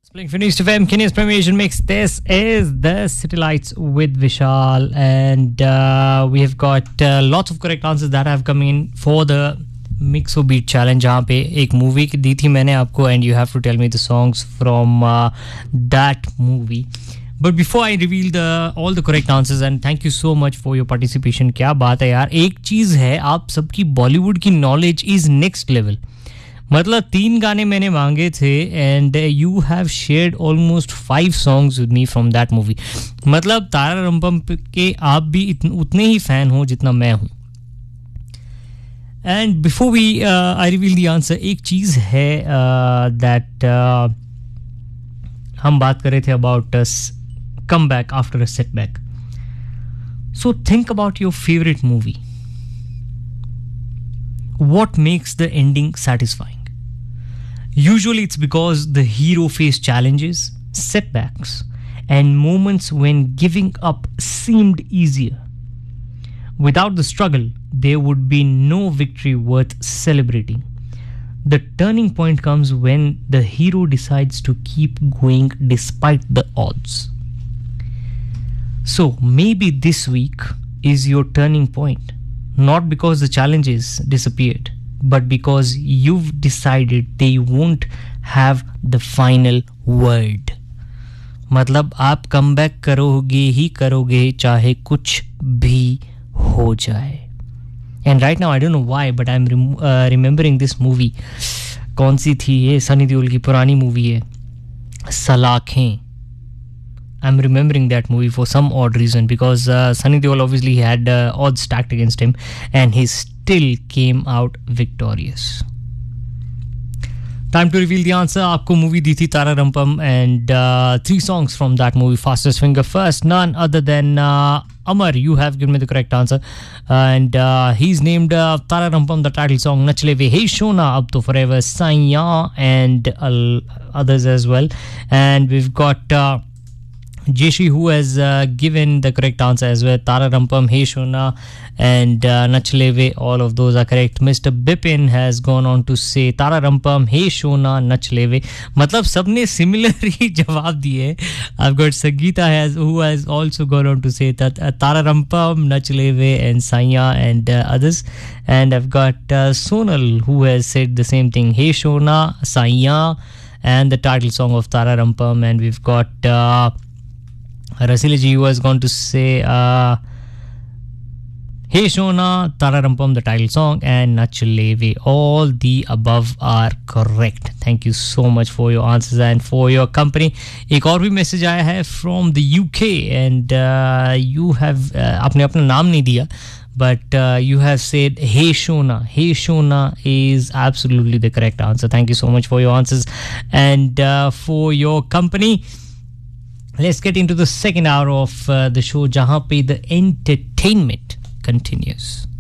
Playing finished FM, Kenya's Premiation Mix. This is the City Lights with Vishal, and we have got lots of correct answers that have come in for the Mixo Beat Challenge. जहाँ पे एक movie दी थी मैंने आपको, and you have to tell me the songs from that movie. But before I reveal all the correct answers, and thank you so much for your participation. क्या बात है यार, एक चीज़ है, आप सबकी बॉलीवुड की knowledge is next level. मतलब 3 गाने मैंने मांगे थे and you have shared almost 5 songs with me from that movie. मतलब तारा रंपम के आप भी उतने ही फैन हो जितना मैं हूँ. And before I reveal the answer, एक चीज़ है that हम बात कर रहे थे about comeback after a setback. So think about your favorite movie. What makes the ending satisfying? Usually it's because the hero faced challenges, setbacks, and moments when giving up seemed easier. Without the struggle, there would be no victory worth celebrating. The turning point comes when the hero decides to keep going despite the odds. So maybe this week is your turning point. Not because the challenges disappeared, but because you've decided they won't have the final word. मतलब आप comeback करोगे ही करोगे चाहे कुछ भी हो जाए. And right now I don't know why, but I'm remembering this movie. कौन सी थी ये? सनी देओल की पुरानी movie है, सलाखें. I'm remembering that movie for some odd reason because Sunny Deol obviously had odds stacked against him and he still came out victorious. Time to reveal the answer. Aapko movie di thi Tara Rampam and 3 songs from that movie. Fastest Finger first, none other than Amar. You have given me the correct answer. And he's named Tara Rampam, the title song, Nach Le Ve Hey Shona, Ab To Forever, Saiya, and others as well. And we've got Jeshi, who has given the correct answer as well. Tara Rampam, Hey Shona, and Nach Leve, all of those are correct. Mr. Bipin has gone on to say Tara Rampam, Hey Shona, Nach Leve. मतलब सबने similar ही जवाब दिए. I've got Sangeeta who has also gone on to say that Tara Rampam, Nach Leve, and Saiya, and others. And I've got Sonal, who has said the same thing. Hey Shona, Saiya, and the title song of Tara Rampam. And we've got Rasila ji, who has gone to say Hey Shona, Tara Rampam, the title song, and Nach Leve. All the above are correct. Thank you so much for your answers and for your company. एक और भी message आया है from the UK and you have आपने अपना नाम नहीं दिया, but you have said Hey Shona. Hey Shona is absolutely the correct answer. Thank you so much for your answers and for your company. Let's get into the second hour of the show, jahan pe the entertainment continues.